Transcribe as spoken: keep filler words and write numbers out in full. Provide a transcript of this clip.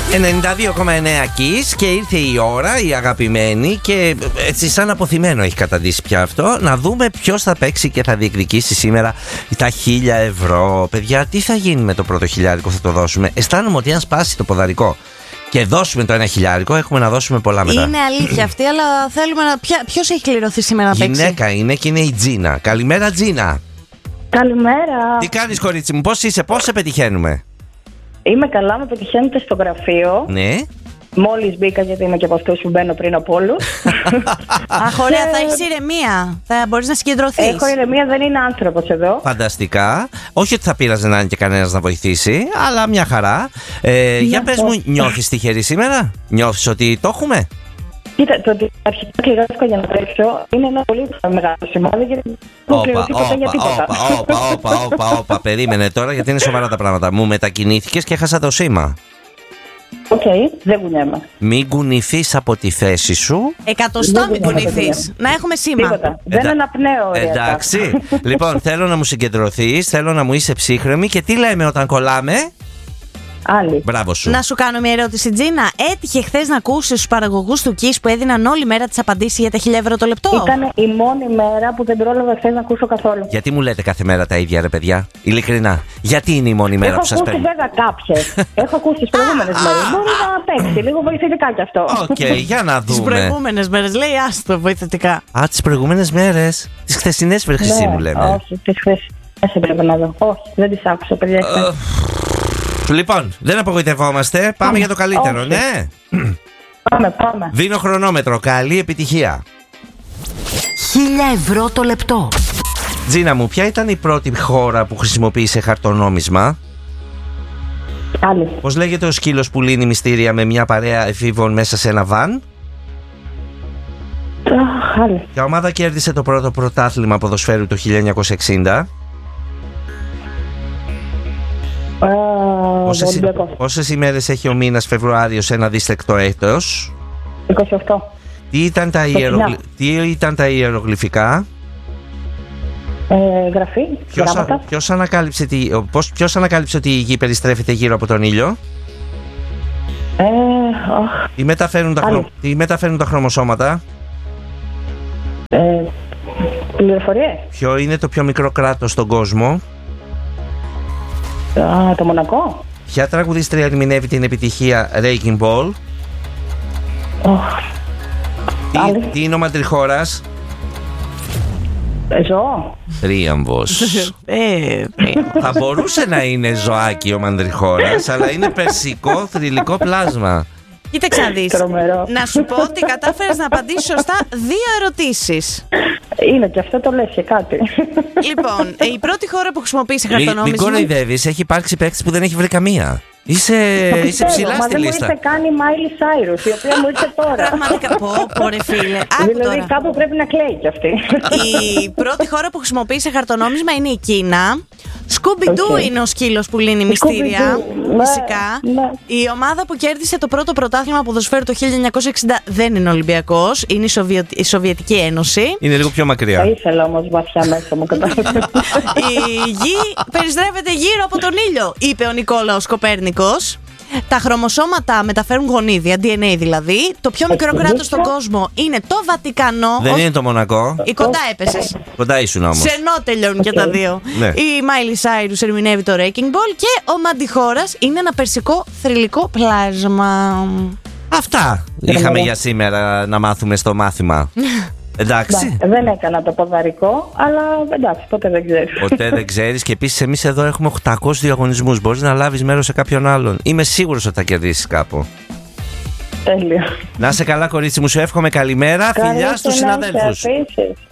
ενενήντα δύο κόμμα εννέα Kiss και ήρθε η ώρα, η αγαπημένη, και έτσι σαν αποθυμένο έχει καταντήσει πια αυτό, να δούμε ποιος θα παίξει και θα διεκδικήσει σήμερα τα χίλια ευρώ. Παιδιά, τι θα γίνει με το πρώτο χιλιάρικο, θα το δώσουμε? Αισθάνομαι ότι αν σπάσει το ποδαρικό και δώσουμε το ένα χιλιάρικο, έχουμε να δώσουμε πολλά μετά. Είναι αλήθεια αυτή, αλλά θέλουμε να. Ποιος έχει κληρωθεί σήμερα να παίξει? Γυναίκα είναι και είναι η Τζίνα. Καλημέρα, Τζίνα. Καλημέρα. Τι κάνεις, κορίτσι μου, πώς είσαι, πώς σε πετυχαίνουμε? Είμαι καλά, με πετυχαίνετε στο γραφείο. Ναι. Μόλις μπήκα, γιατί είμαι και από αυτούς που μπαίνω πριν από όλους. Αχ, ωραία, θα έχεις ηρεμία. Θα μπορείς να συγκεντρωθείς. Έχω ηρεμία, δεν είναι άνθρωπος εδώ. Φανταστικά. Όχι ότι θα πείραζε να είναι και κανένας να βοηθήσει, αλλά μια χαρά. Ε, για πες μου, νιώθεις τυχερή σήμερα? Νιώθεις ότι το έχουμε? Κοίτα, το ότι αρχικά κληράστηκα για να παίξω είναι ένα πολύ μεγάλο σημάδι, γιατί δεν έχω κληρωθεί ποτέ για τίποτα. Όπα, όπα, όπα, όπα, όπα, περίμενε τώρα, γιατί είναι σοβαρά τα πράγματα. Μου μετακινήθηκες και έχασα το σήμα. Οκ, okay, δεν κουνιέμαι. Μην κουνηθείς από τη θέση σου. Εκατοστό μην κουνηθείς. Να έχουμε σήμα. Τίποτα. Δεν αναπνέω, ωραία. Εντάξει. Λοιπόν, θέλω να μου συγκεντρωθείς, θέλω να μου είσαι ψύχρεμη. Και τι λέμε όταν κολλάμε? Άλλη. Μπράβο σου. Να σου κάνω μια ερώτηση, Τζίνα. Έτυχε χθες να ακούσεις τους παραγωγούς του Kiss που έδιναν όλη μέρα τις απαντήσεις για τα χίλια ευρώ το λεπτό? Ήταν η μόνη μέρα που δεν πρόλαβα χθες να ακούσω καθόλου. Γιατί μου λέτε κάθε μέρα τα ίδια, ρε παιδιά? Ειλικρινά. Γιατί είναι η μόνη μέρα Έχω που σας παίρνει? Έχω ακούσει βέβαια κάποιες. Έχω ακούσει τις προηγούμενες μέρες. Μπορεί να παίξει λίγο βοηθητικά κι αυτό. Οκ, okay, για να δούμε. Τις προηγούμενες μέρες, λέει, άστο βοηθητικά. Α, τις προηγούμενες μέρες. Τις χθεσινές, βρε Χρυσή μου, λέμε. Όχι, τις χθεσινές έπρεπε να δω. Όχι, δεν τις άκουσα, παιδιά. Λοιπόν, δεν απογοητευόμαστε. Πάμε, πάμε για το καλύτερο, όχι. Ναι. Πάμε, πάμε. Δίνω χρονόμετρο. Καλή επιτυχία. Χίλια ευρώ το λεπτό. Τζίνα μου, ποια ήταν η πρώτη χώρα που χρησιμοποίησε χαρτονόμισμα? Άλλη. Πώς λέγεται ο σκύλος που λύνει μυστήρια με μια παρέα εφήβων μέσα σε ένα βαν? Αχ, άλλη. Ποια ομάδα κέρδισε το πρώτο πρωτάθλημα ποδοσφαίρου το χίλια εννιακόσια εξήντα? Πόσες, πόσες ημέρες έχει ο μήνας Φεβρουάριο σε ένα δίστεκτο έτος? είκοσι οκτώ. Τι ήταν τα, ιερογλυ... Τι ήταν τα ιερογλυφικά? Ε, γραφή, ποιος, α... ποιος, ανακάλυψε τη... Πώς... ποιος ανακάλυψε ότι η γη περιστρέφεται γύρω από τον ήλιο? Ε, oh. Τι μεταφέρουν τα, χρο... Τι μεταφέρουν τα χρωμοσώματα? Ε, πληροφορίες. Ποιο είναι το πιο μικρό κράτος στον κόσμο? Α, το Μονακό. Ποια τραγουδίστρια ερμηνεύει την επιτυχία Wrecking Ball? Oh. Τι, τι είναι ο μαντριχώρας? Ε, ζώο. Τρίαμβος. ε, Θα μπορούσε να είναι ζωάκι ο μαντριχώρας, αλλά είναι περσικό θρυλικό πλάσμα. Κοίταξε να δεις. Να σου πω ότι κατάφερες να απαντήσεις σωστά δύο ερωτήσεις. Είναι και αυτό, το λες και κάτι. Λοιπόν, η πρώτη χώρα που χρησιμοποίησε χαρτονόμισμα. Μην κοροϊδεύεις, έχει υπάρξει παίκτης που δεν έχει βρει καμία. Είσαι, είσαι ψηλά μα στη δεν λίστα. Μα δεν μου ήρθε καν η Miley Cyrus, η οποία μου ήρθε τώρα. Πραγματικά, πω, πω ρε φίλε. Δηλαδή τώρα. Κάπου πρέπει να κλαίει κι αυτή. Η πρώτη χώρα που χρησιμοποίησε χαρτονόμισμα είναι η Κίνα. Σκούμπι-Ντου okay. είναι ο σκύλος που λύνει μυστήρια. Φυσικά. Ναι, ναι. Η ομάδα που κέρδισε το πρώτο πρωτάθλημα ποδοσφαίρου το χίλια εννιακόσια εξήντα δεν είναι Ολυμπιακός. Είναι η, Σοβιε... η Σοβιετική Ένωση. Είναι λίγο πιο μακριά. Θα ήθελα όμως βαθιά μέσα μου, κατάλαβα. Η γη περιστρέφεται γύρω από τον ήλιο, είπε ο Νικόλαος Κοπέρνικος. Τα χρωμοσώματα μεταφέρουν γονίδια, ντι εν έι δηλαδή. Το πιο μικρό κράτος στον κόσμο είναι το Βατικανό. Δεν είναι το Μονακό. Η κοντά έπεσες. Κοντά ήσουν όμως. Σε ενώ τελειώνουν και τα δύο. Ναι. Η Miley Cyrus ερμηνεύει το Wrecking Ball και ο Μαντιχώρας είναι ένα περσικό θρυλικό πλάσμα. Αυτά είχαμε για σήμερα να μάθουμε στο μάθημα. Εντάξει. Ναι, δεν έκανα το ποδαρικό, αλλά εντάξει, ποτέ δεν ξέρεις. Ποτέ δεν ξέρεις. Και επίσης εμείς εδώ έχουμε οκτακόσιους διαγωνισμούς. Μπορείς να λάβεις μέρος σε κάποιον άλλον. Είμαι σίγουρος ότι θα κερδίσεις κάπου. Τέλειο. Να είσαι καλά, κορίτσι μου, σου εύχομαι καλημέρα. Φιλιά στους συναδέλφους.